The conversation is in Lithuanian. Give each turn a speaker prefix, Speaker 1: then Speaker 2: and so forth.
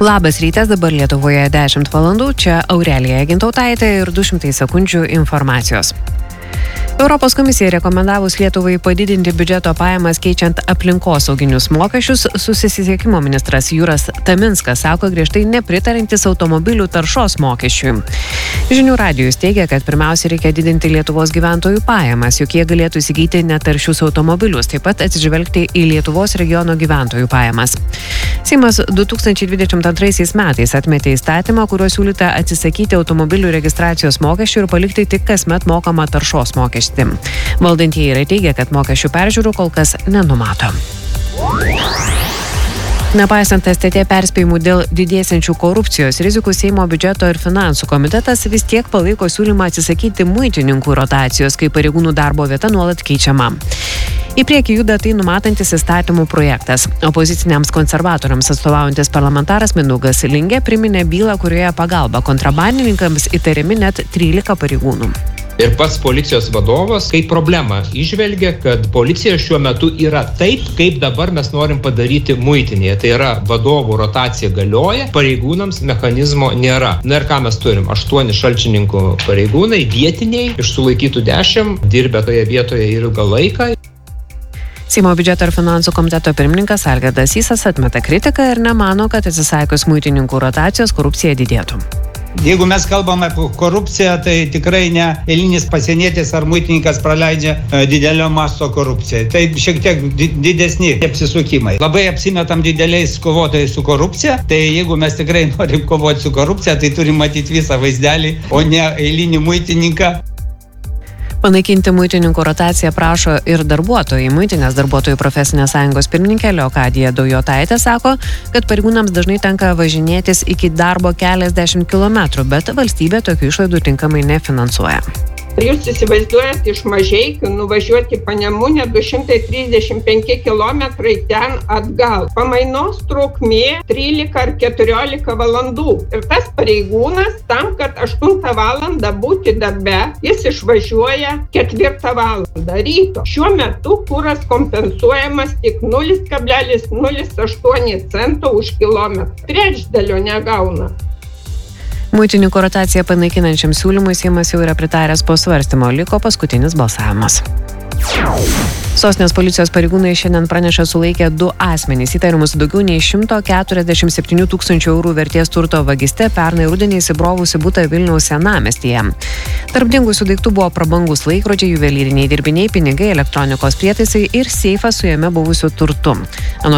Speaker 1: Labas rytas, dabar Lietuvoje 10 valandų, čia Aurelija Gintautaitė ir 200 sekundžių informacijos. Europos komisija rekomendavus Lietuvai padidinti biudžeto pajamas keičiant aplinkosauginius mokesčius, susisiekimo ministras Juras Taminskas sako griežtai nepritarantis automobilių taršos mokesčiui. Žinių radijus teigia, kad pirmiausia reikia didinti Lietuvos gyventojų pajamas, juk jie galėtų įsigyti netaršius automobilius, taip pat atsižvelgti į Lietuvos regiono gyventojų pajamas. Seimas 2022 metais atmetė įstatymą, kuriuo siūlyta atsisakyti automobilių registracijos mokesčių ir palikti tik kasmet mokamą taršos mokestį. Valdantieji teigia, kad mokesčių peržiūrų kol kas nenumato. Nepaisant STT perspėjimų dėl didėsiančių korupcijos rizikų, Seimo biudžeto ir finansų komitetas vis tiek palaiko siūlymą atsisakyti muitininkų rotacijos, kai pareigūnų darbo vieta nuolat keičiama. Į priekį juda tai numatantis įstatymų projektas. Opoziciniams konservatoriams atstovaujantis parlamentaras Mindaugas Lingė priminė bylą, kurioje pagalba kontrabandininkams įtariami net 13 pareigūnų.
Speaker 2: Ir pats policijos vadovas kaip problemą įžvelgia, kad policija šiuo metu yra taip, kaip dabar mes norim padaryti muitinėje. Tai yra vadovų rotacija galioja, pareigūnams mechanizmo nėra. Na ir ką mes turim? 8 šalčininkų pareigūnai, vietiniai, iš sulaikytų 10, dirbę toje vietoje ilgą laiką.
Speaker 1: Seimo biudžeto ir finansų komiteto pirmininkas Algirdas Sysas atmeta kritiką ir nemano, kad atsisakius muitininkų rotacijos korupcija didėtų.
Speaker 3: Jeigu mes kalbame apie korupciją, tai tikrai ne eilinis pasienietis ar muitininkas praleidžia didelio masto korupciją. Tai šiek tiek didesni apsisukimai. Labai apsimetam dideliais kovotojais su korupcija, tai jeigu mes tikrai norim kovoti su korupcija, tai turim matyti visą vaizdelį, o ne eilinį muitininką.
Speaker 1: Panaikinti muitininkų rotaciją prašo ir darbuotojai. Muitinės darbuotojų profesinės sąjungos pirmininkė Leokadija Daujotaitė sako, kad pareigūnams dažnai tenka važinėtis iki darbo keliasdešimt kilometrų, bet valstybė tokių išlaidų tinkamai nefinansuoja.
Speaker 4: Jūs įsivaizduojat iš Mažeikių nuvažiuoti Panemunę 235 kilometrai ten atgal. Pamainos trukmė 13 ar 14 valandų. Ir tas pareigūnas tam, kad 8 valandą būti darbe, jis išvažiuoja 4 valandą ryto. Šiuo metu kuras kompensuojamas tik 0,08 cento už kilometrą. Trečdalio negauna.
Speaker 1: Muitininkų rotaciją panaikinančiam siūlymui Seimas jau yra pritaręs po svarstymo, liko paskutinis balsavimas. Sostinės policijos pareigūnai šiandien praneša sulaikę 2 asmenys įtariamus daugiau nei 147 tūkstančių eurų vertės turto vagyste pernai rudenį įsibrovusi butą Vilniaus senamiestyje. Tarp dingusių daiktų buvo prabangus laikrodžiai, juvelyriniai dirbiniai, pinigai, elektronikos prietaisai ir seifas su jame buvusiu turtu.